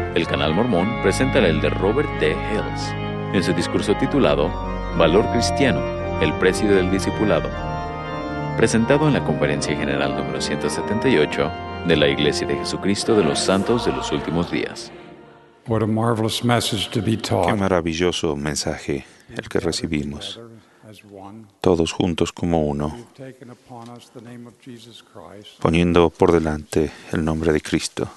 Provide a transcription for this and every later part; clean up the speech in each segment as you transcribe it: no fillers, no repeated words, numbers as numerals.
El Canal Mormón presenta al elder Robert D. Hales en su discurso titulado Valor Cristiano, el precio del discipulado, presentado en la Conferencia General número 178 de la Iglesia de Jesucristo de los Santos de los Últimos Días. Qué maravilloso mensaje el que recibimos, todos juntos como uno, poniendo por delante el nombre de Cristo.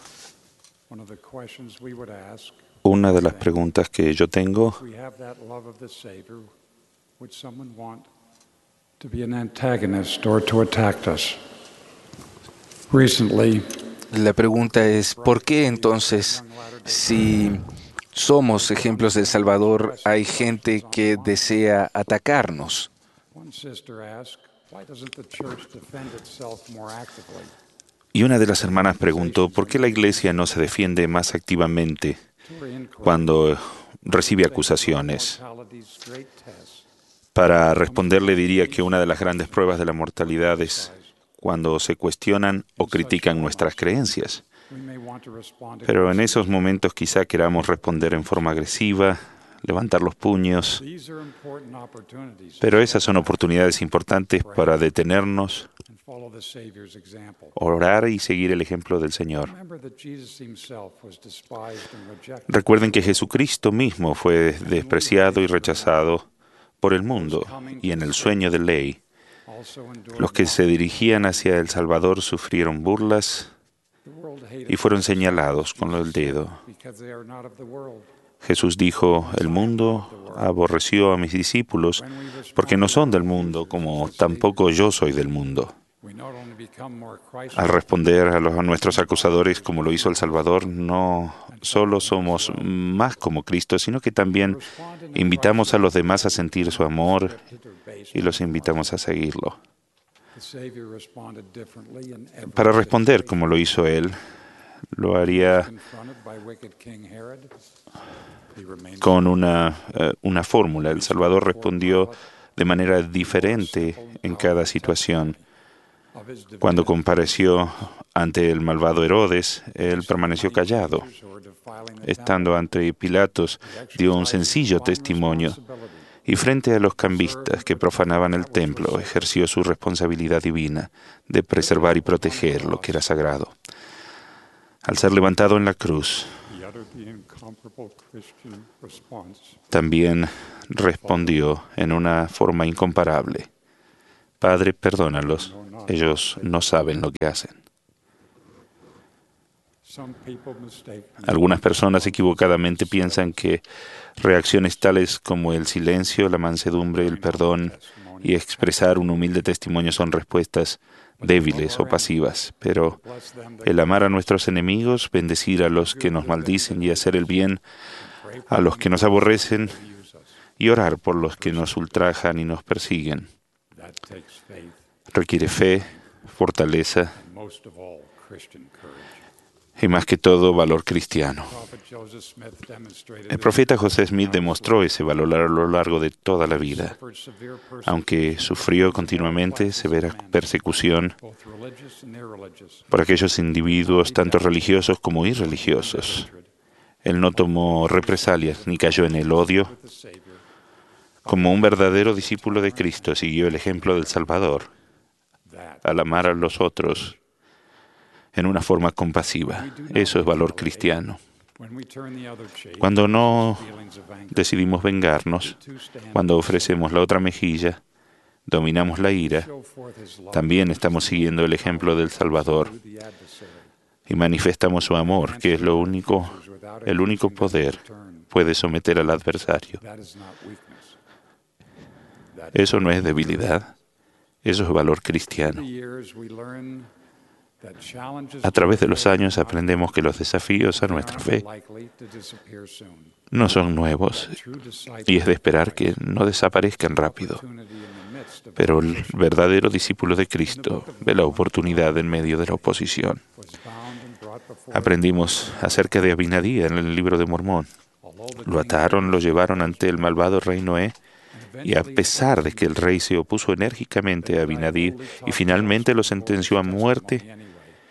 Una de las preguntas que yo tengo, la pregunta es, ¿por qué entonces, si somos ejemplos del Salvador, hay gente que desea atacarnos? Y una de las hermanas preguntó, ¿por qué la iglesia no se defiende más activamente cuando recibe acusaciones? Para responderle diría que una de las grandes pruebas de la mortalidad es cuando se cuestionan o critican nuestras creencias. Pero en esos momentos quizá queramos responder en forma agresiva, levantar los puños. Pero esas son oportunidades importantes para detenernos, orar y seguir el ejemplo del Señor. Recuerden que Jesucristo mismo fue despreciado y rechazado por el mundo, y en el sueño de ley, los que se dirigían hacia el Salvador sufrieron burlas y fueron señalados con el dedo. Jesús dijo, el mundo aborreció a mis discípulos porque no son del mundo, como tampoco yo soy del mundo. Al responder a nuestros acusadores como lo hizo el Salvador, no solo somos más como Cristo, sino que también invitamos a los demás a sentir su amor y los invitamos a seguirlo. Para responder como lo hizo Él, lo haría con una fórmula. El Salvador respondió de manera diferente en cada situación. Cuando compareció ante el malvado Herodes, él permaneció callado. Estando ante Pilatos, dio un sencillo testimonio. Y frente a los cambistas que profanaban el templo, ejerció su responsabilidad divina de preservar y proteger lo que era sagrado. Al ser levantado en la cruz, también respondió en una forma incomparable. Padre, perdónalos, ellos no saben lo que hacen. Algunas personas equivocadamente piensan que reacciones tales como el silencio, la mansedumbre, el perdón y expresar un humilde testimonio son respuestas débiles o pasivas, pero el amar a nuestros enemigos, bendecir a los que nos maldicen y hacer el bien a los que nos aborrecen y orar por los que nos ultrajan y nos persiguen, requiere fe, fortaleza y más que todo valor cristiano. El profeta José Smith demostró ese valor a lo largo de toda la vida. Aunque sufrió continuamente severa persecución por aquellos individuos tanto religiosos como irreligiosos, él no tomó represalias ni cayó en el odio. Como un verdadero discípulo de Cristo, siguió el ejemplo del Salvador al amar a los otros en una forma compasiva. Eso es valor cristiano. Cuando no decidimos vengarnos, cuando ofrecemos la otra mejilla, dominamos la ira, también estamos siguiendo el ejemplo del Salvador y manifestamos su amor, que es el único poder puede someter al adversario. Eso no es debilidad, eso es valor cristiano. A través de los años aprendemos que los desafíos a nuestra fe no son nuevos y es de esperar que no desaparezcan rápido. Pero el verdadero discípulo de Cristo ve la oportunidad en medio de la oposición. Aprendimos acerca de Abinadí en el libro de Mormón. Lo ataron, lo llevaron ante el malvado rey Noé, y a pesar de que el rey se opuso enérgicamente a Abinadí y finalmente lo sentenció a muerte,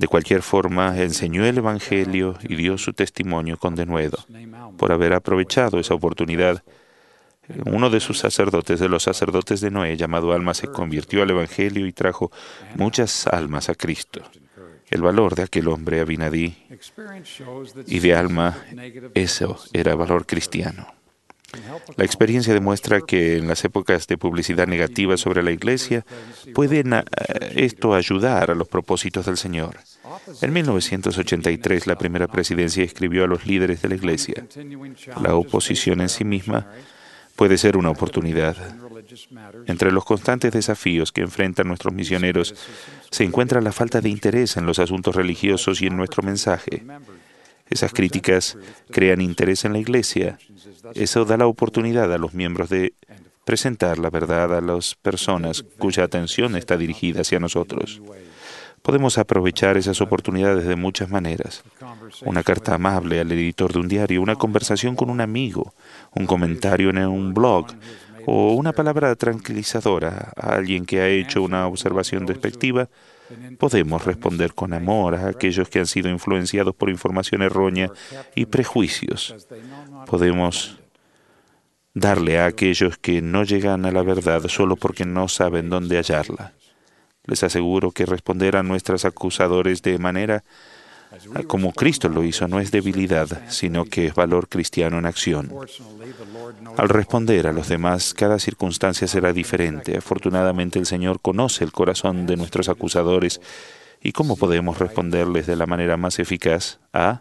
De cualquier forma, enseñó el Evangelio y dio su testimonio con denuedo. Por haber aprovechado esa oportunidad, uno de sus sacerdotes, de los sacerdotes de Noé, llamado Alma, se convirtió al Evangelio y trajo muchas almas a Cristo. El valor de aquel hombre, Abinadí, y de Alma, eso era valor cristiano. La experiencia demuestra que en las épocas de publicidad negativa sobre la Iglesia puede esto ayudar a los propósitos del Señor. En 1983, la primera presidencia escribió a los líderes de la Iglesia: la oposición en sí misma puede ser una oportunidad. Entre los constantes desafíos que enfrentan nuestros misioneros se encuentra la falta de interés en los asuntos religiosos y en nuestro mensaje. Esas críticas crean interés en la Iglesia. Eso da la oportunidad a los miembros de presentar la verdad a las personas cuya atención está dirigida hacia nosotros. Podemos aprovechar esas oportunidades de muchas maneras. Una carta amable al editor de un diario, una conversación con un amigo, un comentario en un blog o una palabra tranquilizadora a alguien que ha hecho una observación despectiva. Podemos responder con amor a aquellos que han sido influenciados por información errónea y prejuicios. Podemos darle a aquellos que no llegan a la verdad solo porque no saben dónde hallarla. Les aseguro que responder a nuestros acusadores de manera como Cristo lo hizo no es debilidad, sino que es valor cristiano en acción. Al responder a los demás, cada circunstancia será diferente. Afortunadamente, el Señor conoce el corazón de nuestros acusadores y cómo podemos responderles de la manera más eficaz.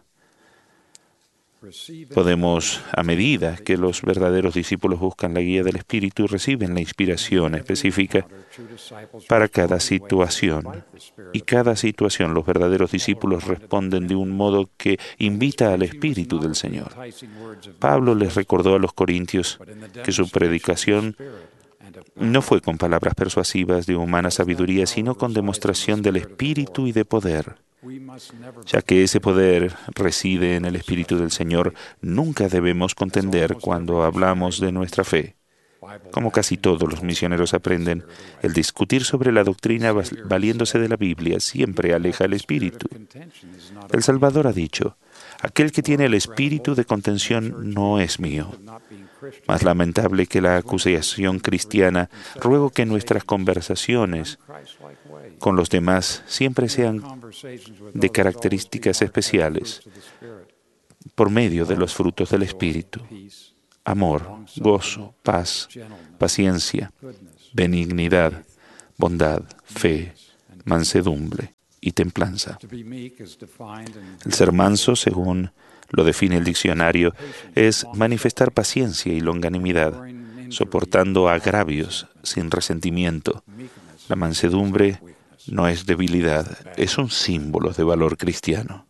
Podemos, a medida que los verdaderos discípulos buscan la guía del Espíritu y reciben la inspiración específica para cada situación. Y cada situación los verdaderos discípulos responden de un modo que invita al Espíritu del Señor. Pablo les recordó a los corintios que su predicación no fue con palabras persuasivas de humana sabiduría, sino con demostración del Espíritu y de poder. Ya que ese poder reside en el Espíritu del Señor, nunca debemos contender cuando hablamos de nuestra fe. Como casi todos los misioneros aprenden, el discutir sobre la doctrina valiéndose de la Biblia siempre aleja el Espíritu. El Salvador ha dicho: aquel que tiene el espíritu de contención no es mío. Más lamentable que la acusación cristiana, ruego que nuestras conversaciones con los demás siempre sean de características especiales por medio de los frutos del Espíritu: amor, gozo, paz, paciencia, benignidad, bondad, fe, mansedumbre y templanza. El ser manso, según lo define el diccionario, es manifestar paciencia y longanimidad, soportando agravios sin resentimiento. La mansedumbre no es debilidad, es un símbolo de valor cristiano.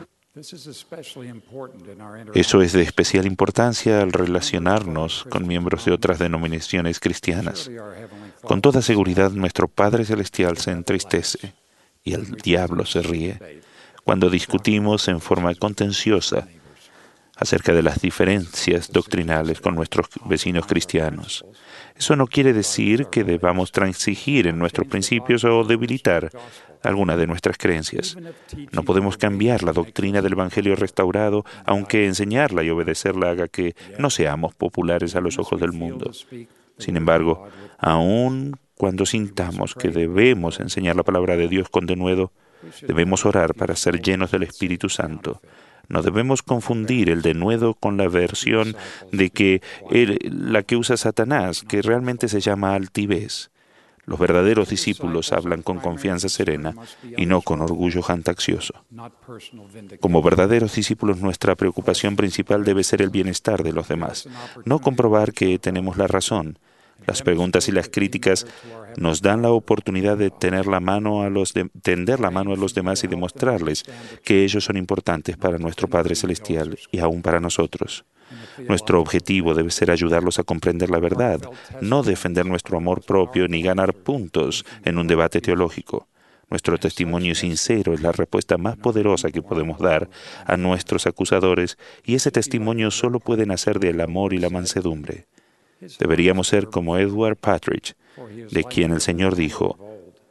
Eso es de especial importancia al relacionarnos con miembros de otras denominaciones cristianas. Con toda seguridad, nuestro Padre Celestial se entristece y el diablo se ríe cuando discutimos en forma contenciosa acerca de las diferencias doctrinales con nuestros vecinos cristianos. Eso no quiere decir que debamos transigir en nuestros principios o debilitar alguna de nuestras creencias. No podemos cambiar la doctrina del Evangelio restaurado, aunque enseñarla y obedecerla haga que no seamos populares a los ojos del mundo. Sin embargo, aun cuando sintamos que debemos enseñar la palabra de Dios con denuedo, debemos orar para ser llenos del Espíritu Santo. No debemos confundir el denuedo con la versión de la que usa Satanás, que realmente se llama altivez. Los verdaderos discípulos hablan con confianza serena y no con orgullo jactancioso. Como verdaderos discípulos, nuestra preocupación principal debe ser el bienestar de los demás, no comprobar que tenemos la razón. Las preguntas y las críticas nos dan la oportunidad de tender la mano a los demás y demostrarles que ellos son importantes para nuestro Padre Celestial y aún para nosotros. Nuestro objetivo debe ser ayudarlos a comprender la verdad, no defender nuestro amor propio ni ganar puntos en un debate teológico. Nuestro testimonio sincero es la respuesta más poderosa que podemos dar a nuestros acusadores, y ese testimonio solo puede nacer del amor y la mansedumbre. Deberíamos ser como Edward Partridge, de quien el Señor dijo: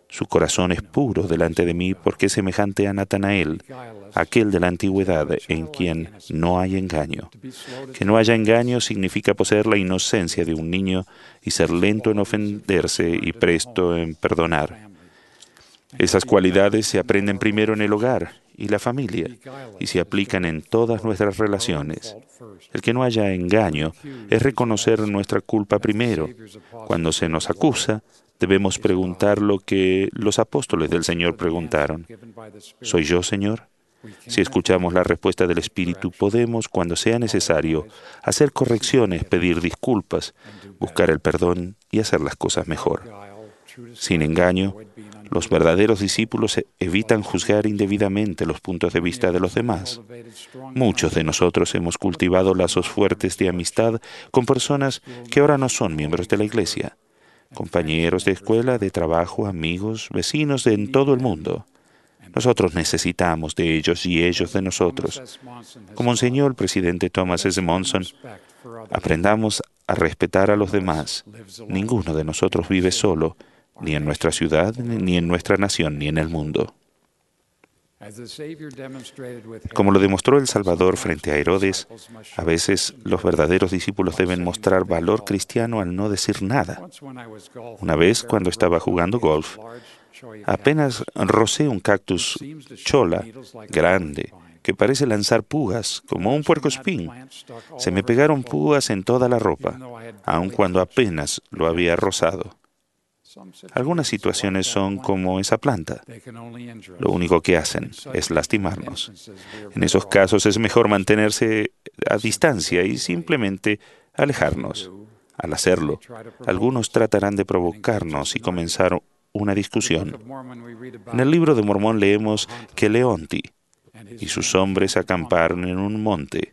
Su corazón es puro delante de mí porque es semejante a Natanael, aquel de la antigüedad en quien no hay engaño. Que no haya engaño significa poseer la inocencia de un niño y ser lento en ofenderse y presto en perdonar. Esas cualidades se aprenden primero en el hogar y la familia y se aplican en todas nuestras relaciones. El que no haya engaño es reconocer nuestra culpa primero. Cuando se nos acusa, debemos preguntar lo que los apóstoles del Señor preguntaron. ¿Soy yo, Señor? Si escuchamos la respuesta del Espíritu, podemos, cuando sea necesario, hacer correcciones, pedir disculpas, buscar el perdón y hacer las cosas mejor. Sin engaño, los verdaderos discípulos evitan juzgar indebidamente los puntos de vista de los demás. Muchos de nosotros hemos cultivado lazos fuertes de amistad con personas que ahora no son miembros de la Iglesia, compañeros de escuela, de trabajo, amigos, vecinos en todo el mundo. Nosotros necesitamos de ellos y ellos de nosotros. Como enseñó el presidente Thomas S. Monson, aprendamos a respetar a los demás. Ninguno de nosotros vive solo, ni en nuestra ciudad, ni en nuestra nación, ni en el mundo. Como lo demostró el Salvador frente a Herodes, a veces los verdaderos discípulos deben mostrar valor cristiano al no decir nada. Una vez, cuando estaba jugando golf, apenas rocé un cactus cholla grande que parece lanzar púas, como un puercoespín. Se me pegaron púas en toda la ropa, aun cuando apenas lo había rozado. Algunas situaciones son como esa planta. Lo único que hacen es lastimarnos. En esos casos es mejor mantenerse a distancia y simplemente alejarnos. Al hacerlo, algunos tratarán de provocarnos y comenzar una discusión. En el libro de Mormón leemos que Leonti y sus hombres acamparon en un monte.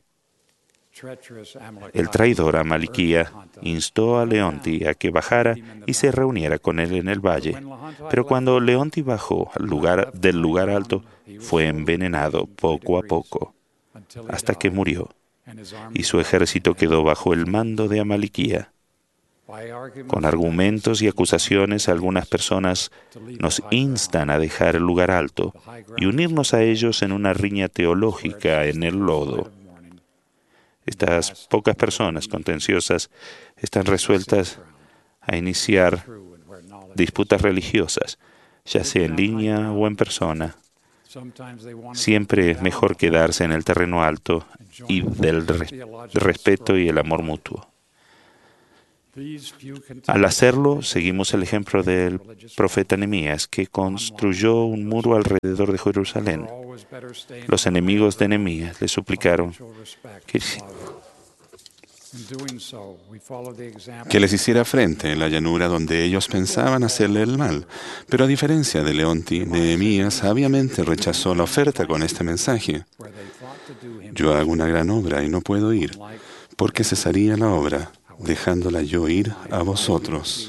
El traidor Amaliquía instó a Leonti a que bajara y se reuniera con él en el valle. Pero cuando Leonti bajó del lugar alto, fue envenenado poco a poco, hasta que murió, y su ejército quedó bajo el mando de Amaliquía. Con argumentos y acusaciones, algunas personas nos instan a dejar el lugar alto y unirnos a ellos en una riña teológica en el lodo. Estas pocas personas contenciosas están resueltas a iniciar disputas religiosas, ya sea en línea o en persona. Siempre es mejor quedarse en el terreno alto y del respeto y el amor mutuo. Al hacerlo, seguimos el ejemplo del profeta Nehemías, que construyó un muro alrededor de Jerusalén. Los enemigos de Nehemías le suplicaron que les hiciera frente en la llanura donde ellos pensaban hacerle el mal. Pero a diferencia de Leonti, Nehemías sabiamente rechazó la oferta con este mensaje: yo hago una gran obra y no puedo ir, porque cesaría la obra, dejándola yo ir a vosotros.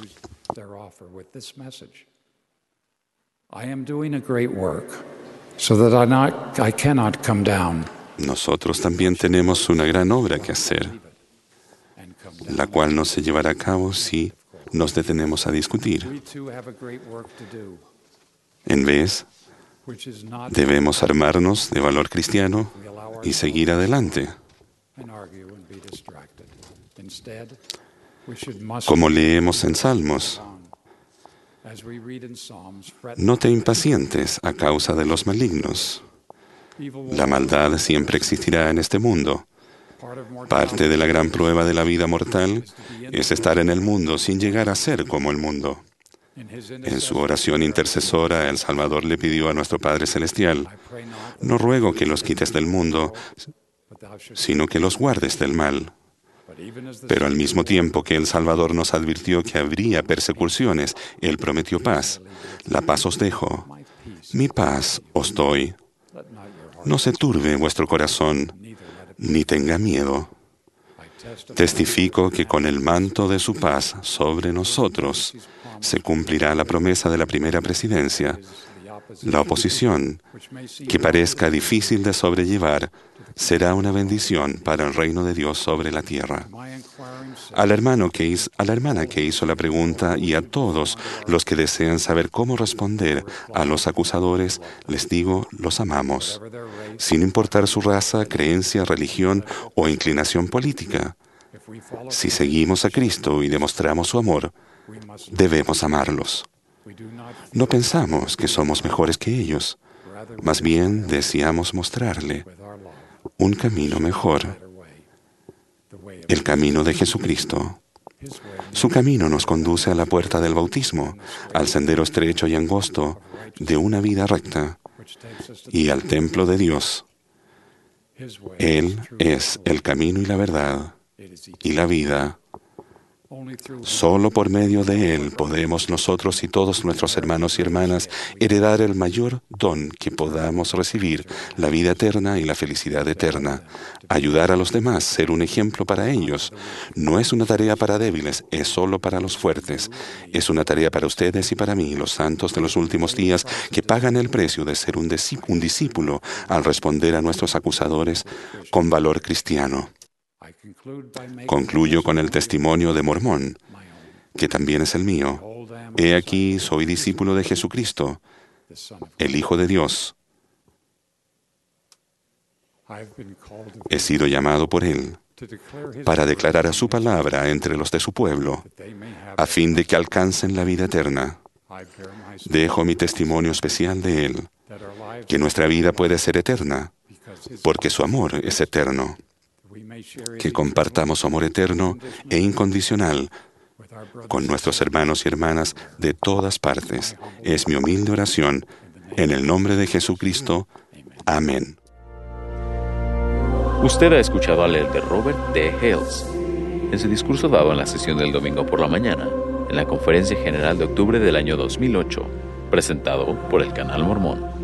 Nosotros también tenemos una gran obra que hacer, la cual no se llevará a cabo si nos detenemos a discutir. En vez, debemos armarnos de valor cristiano y seguir adelante. Como leemos en Salmos, no te impacientes a causa de los malignos. La maldad siempre existirá en este mundo. Parte de la gran prueba de la vida mortal es estar en el mundo sin llegar a ser como el mundo. En su oración intercesora, el Salvador le pidió a nuestro Padre Celestial: no ruego que los quites del mundo, sino que los guardes del mal. Pero al mismo tiempo que el Salvador nos advirtió que habría persecuciones, Él prometió paz. La paz os dejo, mi paz os doy. No se turbe vuestro corazón, ni tenga miedo. Testifico que con el manto de su paz sobre nosotros se cumplirá la promesa de la primera presidencia. La oposición, que parezca difícil de sobrellevar, será una bendición para el reino de Dios sobre la tierra. A la hermana que hizo la pregunta y a todos los que desean saber cómo responder a los acusadores, les digo, los amamos, sin importar su raza, creencia, religión o inclinación política. Si seguimos a Cristo y demostramos su amor, debemos amarlos. No pensamos que somos mejores que ellos, más bien deseamos mostrarle un camino mejor, el camino de Jesucristo. Su camino nos conduce a la puerta del bautismo, al sendero estrecho y angosto de una vida recta y al templo de Dios. Él es el camino y la verdad y la vida. Solo por medio de Él podemos nosotros y todos nuestros hermanos y hermanas heredar el mayor don que podamos recibir, la vida eterna y la felicidad eterna. Ayudar a los demás, ser un ejemplo para ellos, no es una tarea para débiles, es solo para los fuertes. Es una tarea para ustedes y para mí, los santos de los últimos días, que pagan el precio de ser un discípulo al responder a nuestros acusadores con valor cristiano. Concluyo con el testimonio de Mormón, que también es el mío. He aquí, soy discípulo de Jesucristo, el Hijo de Dios. He sido llamado por Él para declarar su palabra entre los de su pueblo, a fin de que alcancen la vida eterna. Dejo mi testimonio especial de Él, que nuestra vida puede ser eterna, porque su amor es eterno. Que compartamos su amor eterno e incondicional con nuestros hermanos y hermanas de todas partes. Es mi humilde oración, en el nombre de Jesucristo. Amén. Usted ha escuchado al elder Robert D. Hales en su discurso dado en la sesión del domingo por la mañana, en la Conferencia General de octubre del año 2008, presentado por el Canal Mormón.